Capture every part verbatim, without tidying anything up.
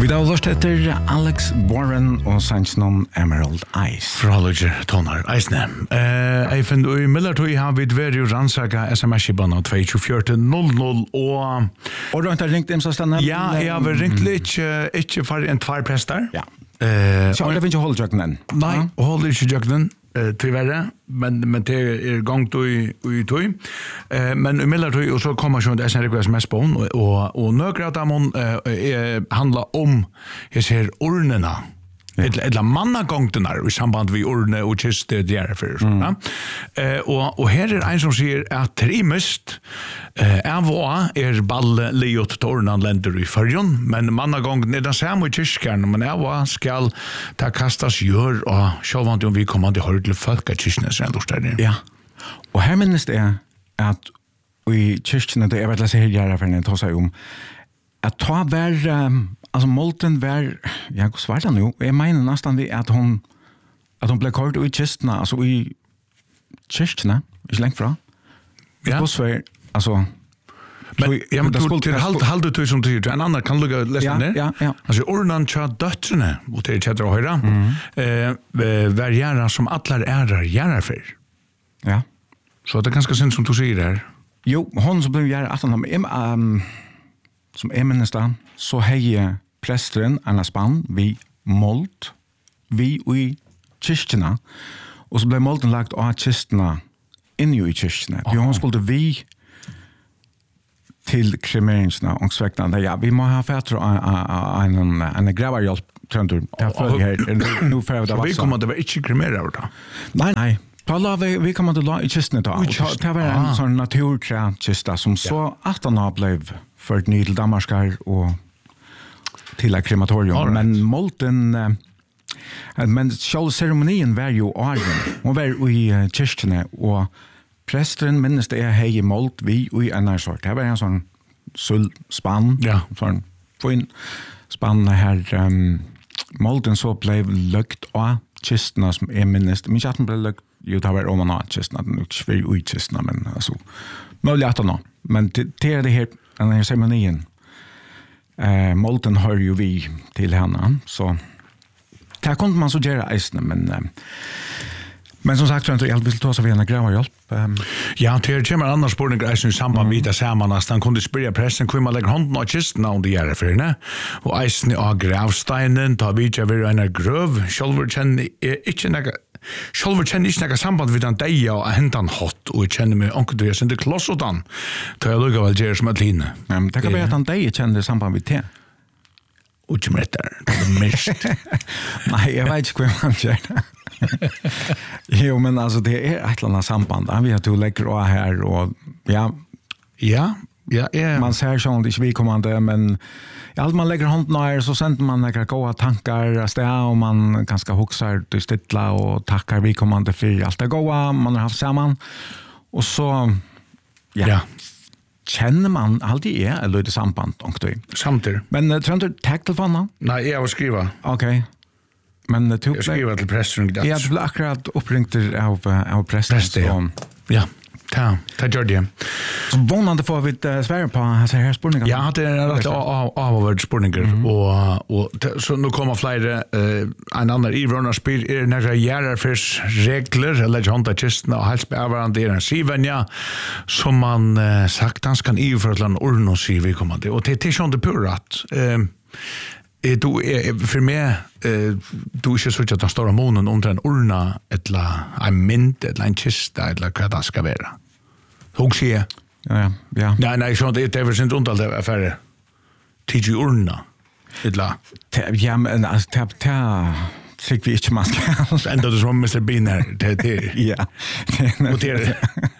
Vi da har løst etter Alex Warren og Sanchnon Emerald Eyes. Fraliger tonar eisne. Eh, jeg finner i Millertøy har vi vært jo rannsaka sms-kiban av to to fire null null og... Og du har ikke ringt dem så stedende? Ja, jeg har ringt litt, ikke for en tvær prester. Ja. Eh, så det finnes ikke holde jøkkenen? Nei, holder ikke jøkkenen. Uh, tyvärr men men det är gångt och i tog uh, men i Millertøy och så kommer ju det S R K S mest på och och och några av dem uh, handlar om jag ser ornena ett ett manna gångtenar i samband med orne och kiste där för mm. ja? uh, och och här är en som säger att trimest eh uh, var är ball leot tornan länder i förjon men manna gång det där samma i kyrkan men är var skall ta kastas gör och så vant om vi kommer till hörtle folkkyrkene sen då där. Ja. Och här minns det att i kyrkan det är väl så här göra för en tosa om att ta var um, alltså molten var jag går svart nu jag menar nästan vi att hon att hon blev kort i kyrkan alltså i kyrkan är långt fra. Ja. Och så är alltså men ja men du till halt halt du som du en annan kan lugga läsa ner. Ja, ja. Alltså ordan chat döttrarna och det chatta och höra. Eh var gärna som alla är gärna för. Ja. Så det är ganska synd som du säger där. Jo, hon som blev gärna att han um, som är minister så heje prästen Anna Spann vi mold vi i kyrkjena och så blev molden lagt av kyrkjena in i kyrkjena. Vi hon skulle vi till kremeringsna och sväckna ja vi må ha fätter en en en grävarhjälp tror du där för här nu för det var vi kommer det var inte kremera då. Nej nej Palla vi vi kommer till i kisten då. Det var en sån naturkista som så att han har blev för ny till Danmarkar och till ett krematorium men molten men själva ceremonin var ju argen och var i kyrkan och prästen minns det är hej molt vi i en sort. Det var en sån sull spann. Ja, sån fin spann här um, molten så blev lukt och kistna som är minst. Min chatten blev lukt ju det var om man har kistna den och svär ut kistna men alltså möjligt att nå. Men det är det här den här ceremonin. Eh molten hör ju vi till henne så där kunde man så göra isne men uh, men som sagt så inte jag vill ta så vi en gräva hjälp. Um, ja, det kommer annars på den grejen i samband med det samman nästan kunde spela pressen kunde man lägga handen och kisten om det gör för henne. Och isen av gravsteinen tar vi ju över en gröv. Själva känner inte några själva känner inte några samband vid den där och händan hot och känner mig onkel det är inte kloss och dan. Tar jag lugga väl ger som att linne. Men det kan vara att han där känner samband vid det. Och inte rätt där. Det är mest. Nej, jag vet inte hur man gör det. Jo, men alltså det är ett annat samband. Vi har två läckor och här och ja. Ja, ja, ja. Man ser sånt inte vi kommande, men allt man lägger handen här så sänder man några goda tankar att det och man ganska huxar till stilla och tackar vi kommande för allt det goda man har haft samman. Och så ja. ja. Känner man alltid är eller det samband också. Samtidigt. Men uh, tror du tagtelefonen? Nej, jag har skriva. Okej. Okay. Men tog jag skriver till prästen idag. Ja, du blev akkurat uppringt av av prästen. Prästen, ja. Ja. Ta, ta gör det. Så vånande får vi ett svar på alltså här spårningar. Ja, det är rätt av av spårningar och och så nu kommer flera en annan i runnar spel är några järar för regler eller jonta kisten och helst bevarande en sivenja som man sagt han kan i för att land ordna sig vi kommer det och det är sånt det purat. Eh Eh du är för mig eh du är så att den stora månen under en urna eller en mint eller en kista eller vad det ska vara. Hur ser jag? Ja, ja. Nej, nej, så det är väl inte undalt affärer. Till ju urna. Eller ja, men alltså tap ta fick vi inte maska. Ända det som mister Bean här. Det det. Ja. Och det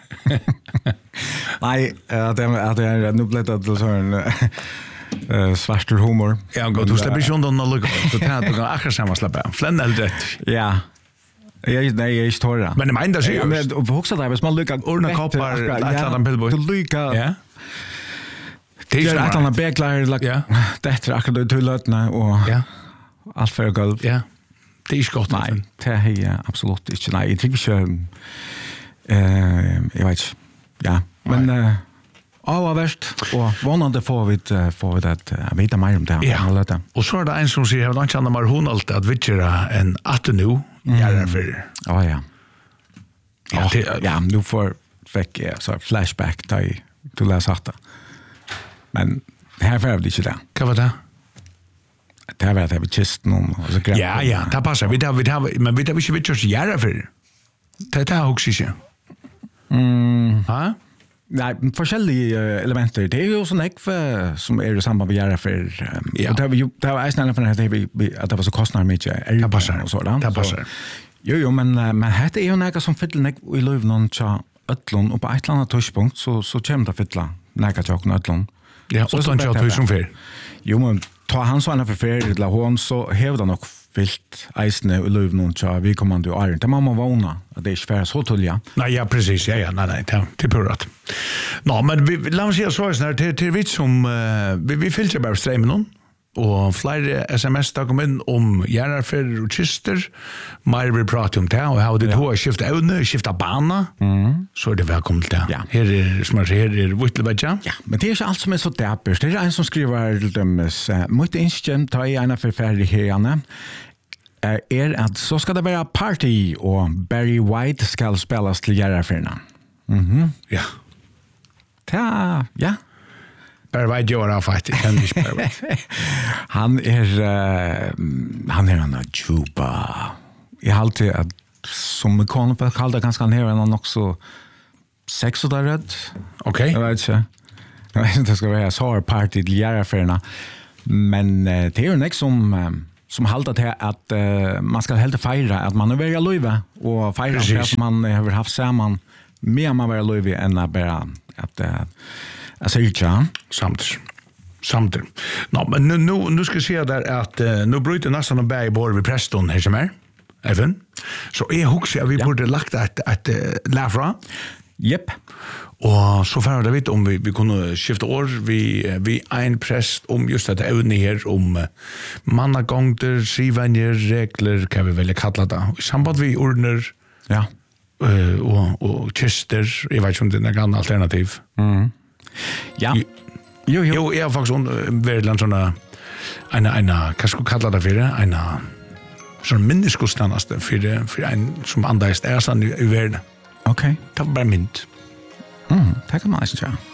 nej, det är det är nu blev det så en Uh, svartur humor. Ja, god, du slipper ikke undan å lukke. Så det er du kan akkurat samme slappe. Flennel rett. Ja. Jeg, nei, jeg er ikke tåra. Men det mener det seriøst. Men du husker deg, hvis man lykker ordne koppar, et eller annet pillbøy. Du lykker. Ja. Det er et eller annet beglar, ja. Dette akkurat til løtene, og ja. Alt for gulv. Ja. Det er ikke godt. Nei, det er jeg absolutt ikke. Nei, jeg tror ikke, uh, jeg vet ikke. Ja, men... Uh, Ja, värst. Och vånande får vi får vi det vita mer om det. Ja. Och så är det en som säger att han känner mer hon alltid att vitchera en att nu gör för. Ja, ja. Ja, ja, nu får fick jag så flashback till till läs åtta. Men här får vi inte det. Vad var det? Det här var det vi kist någon och så grabbar. Ja, ja, det passar. Vi tar vi tar men vi tar vi inte vitchers göra för. Det tar också inte. Mm. Ja? Nej, forskjellige uh, elementer. Det er jo sånn ekve som er i samband med gjerne for... Um, ja. Det var jo det var eisen for at det, at det var så kostnare mye. Det passer. Og sådant. Det passer. Jo, jo, men, uh, men dette er jo noe som fyller nek i løyv noen tja øtlån, og på et eller annet tørspunkt så, så kommer det fyller nek tja øtlån. Ja, og sånn tja tøy som fyr. Jo, men ta han så han for fyr, eller hun, så hever det nok fyllt eisene i løyv noen tja vi kommande jo æren. Det må man vågna, at det er ikke færre så tull, ja. Nei, ja, precis, ja, ja, nei, nei, det er purrat. Nå, men vi, la oss si så er det til vidt som, uh, vi, vi fyller bare streimen noen, og flere sms da kom inn om gjerarfer og kyster, mer vil prate om det, og har det to skiftet evne, skiftet bana, mm. så er det velkommen til det. Ja. Her er, som er, her er Vittelbadja. Ja, men det er ikke alt som er så dæpers. Det er en som skriver til dømes, uh, mot innskjem, ta i ena forferdig herjane, uh, er at så skal det være party, og Barry White skal spilles til gjerarferna. Mhm. Ja. Ja, ja. Barry White gjør det faktisk, kan ikke Barry White. Han er, uh, han er en juba. Jeg har alltid, at, som vi kan kalle det ganske han er, han er nok så sex og der rødt. Ok. Jeg vet ikke. Jeg vet ikke det skal være så party til gjerarferna. Men uh, det er jo nek som... Uh, som halter til at uh, man skal helt feire at man er veldig løyve, og feire at man har haft sammen med man være løyve enn å bare at uh, jeg sier ikke. Samt. Samt. Nå, men nu, nu, nu skal jeg si der at uh, nu bryter nesten å bære i båret ved Preston her som er, Even. Så jeg husker at vi ja. burde lagt et, et, et lærfra. Jepp. Og så får jeg vite om vi, vi kunne skifte år vi, vi en prest om just dette evne her om uh, mannagångter, sivenjer, regler, hva vi velger kalla det. I samband vi ordner ja. uh, og, og kyster, jeg vet ikke om det er en alternativ. Mm. Ja. Jo, jo. Jo, jeg har faktisk vært en sånn en, en, hva skal vi kalla det for det? En sånn minnesgodstanneste for, for en som andast er sånn i, i verden. Ok. Det var bare mynd. Mm, det kan man ikke.